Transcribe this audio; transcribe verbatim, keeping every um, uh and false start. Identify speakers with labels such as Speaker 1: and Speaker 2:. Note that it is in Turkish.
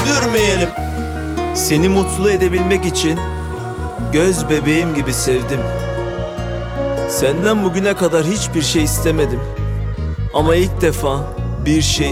Speaker 1: öldürmeyelim. Seni mutlu edebilmek için göz bebeğim gibi sevdim. Senden bugüne kadar hiçbir şey istemedim. Ama ilk defa bir şey